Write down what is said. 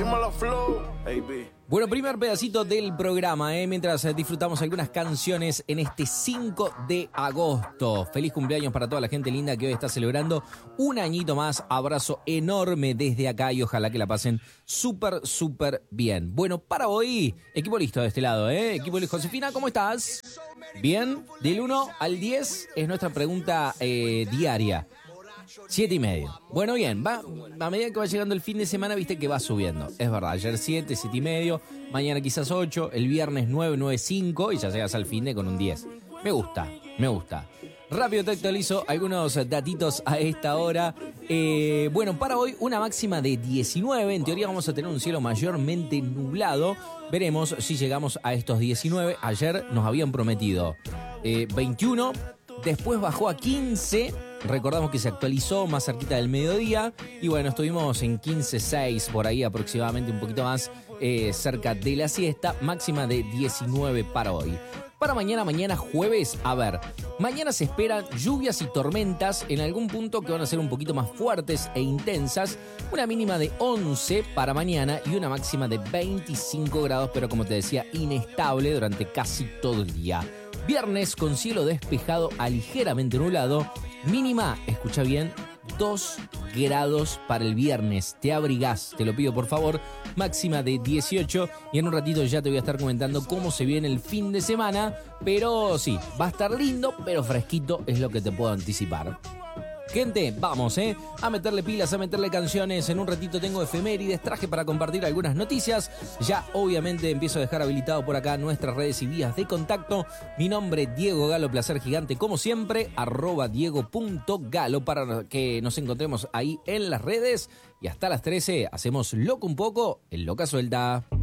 Dímelo, Flow, AB. Bueno, primer pedacito del programa, mientras disfrutamos algunas canciones en este 5 de agosto. Feliz cumpleaños para toda la gente linda que hoy está celebrando un añito más. Abrazo enorme desde acá y ojalá que la pasen súper bien. Bueno, para hoy, equipo listo de este lado, equipo listo. Josefina, ¿cómo estás? Bien, del 1 al 10 es nuestra pregunta diaria. 7:30. Bueno, bien, va, a medida que va llegando el fin de semana, viste que va subiendo. Es verdad, ayer 7, 7:30, mañana quizás 8, el viernes 9, 9:05 y ya llegas al fin de con un 10. Me gusta. Rápido te actualizo algunos datitos a esta hora. Bueno, para hoy una máxima de 19. En teoría vamos a tener un cielo mayormente nublado. Veremos si llegamos a estos 19. Ayer nos habían prometido 21, después bajó a 15. Recordamos que se actualizó más cerquita del mediodía y bueno, estuvimos en 15.6 por ahí aproximadamente, un poquito más cerca de la siesta, máxima de 19 para hoy. Para mañana jueves, mañana se esperan lluvias y tormentas en algún punto que van a ser un poquito más fuertes e intensas, una mínima de 11 para mañana y una máxima de 25 grados, pero como te decía, inestable durante casi todo el día. Viernes con cielo despejado a ligeramente nublado, mínima, escucha bien, 2 grados para el viernes. Te abrigás, te lo pido por favor. Máxima de 18 y en un ratito ya te voy a estar comentando cómo se viene el fin de semana. Pero sí, va a estar lindo, pero fresquito es lo que te puedo anticipar. Gente, vamos, a meterle pilas, a meterle canciones. En un ratito tengo efemérides, traje para compartir algunas noticias. Ya obviamente empiezo a dejar habilitado por acá nuestras redes y vías de contacto. Mi nombre, Diego Galo, placer gigante como siempre, @diego.galo para que nos encontremos ahí en las redes. Y hasta las 13 hacemos Loco un poco, en Loca Suelta.